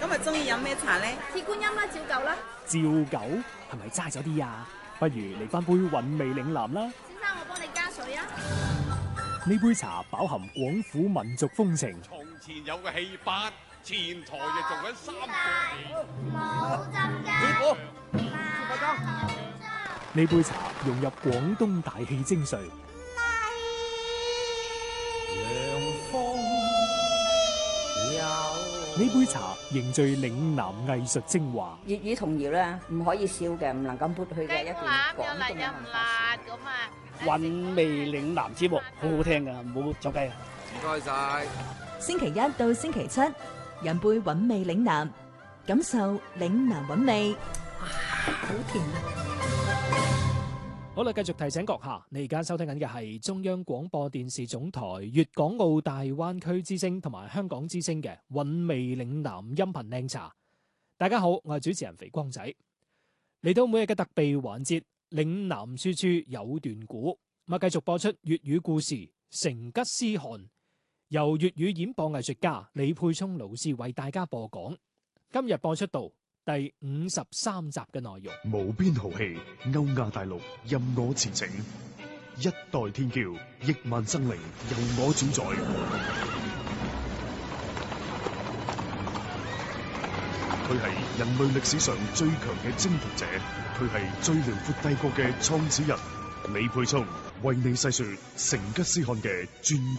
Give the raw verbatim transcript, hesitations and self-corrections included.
今日中意飲咩茶咧？ 鐵觀音啦，照舊啦。 照舊係咪齋咗啲啊？不如嚟翻杯韻味嶺南啦。 先生，我幫你加水啊。 呢杯茶飽含廣府民族風情。 從前有個戲班，前台就做緊三個戲。 冇浸㗎。 師傅， 呢杯茶融入廣東大戲精髓。呢杯茶凝聚嶺南藝術精華。 粵語童謠咧，唔可以少嘅，唔能夠抹去嘅一段廣東嘅文化。 咁啊！ 韻味嶺南節目好好聽㗎，唔好走雞啊！ 唔該晒。 星期一到星期七，飲杯韻味嶺南，感受嶺南韻味。哇，好甜啊！ 好啦，繼續提醒閣下，你而家收聽緊嘅係中央廣播電視總台粵港澳大灣區之聲同埋香港之聲嘅韻味嶺南音頻靚茶。大家好，我係主持人肥光仔。嚟到每日嘅特備環節，嶺南處處有段古，咁啊繼續播出粵語故事《成吉思汗》，由粵語演播藝術家李沛聰老師為大家播講。今日播出到第五十三集嘅內容。 無邊豪氣，歐亞大陸任我馳騁，一代天驕，億萬生靈由我主宰。佢係人類歷史上最強嘅征服者，佢係最遼闊帝國嘅創始人。李沛聰為你細說成吉思汗嘅傳